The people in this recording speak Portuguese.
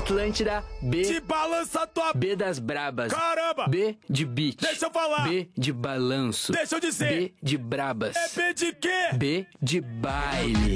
Atlântida, B. Te balança tua... B das brabas. Caramba! B de beat. Deixa eu falar. B de balanço. Deixa eu dizer. B de brabas. É B de quê? B de baile.